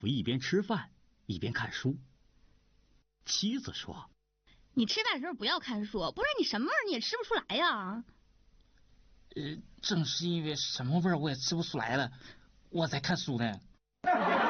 夫一边吃饭一边看书。妻子说：“ 你吃饭时候不要看书，不然你什么味儿你也吃不出来呀。” 正是因为什么味儿我也吃不出来了，我在看书呢。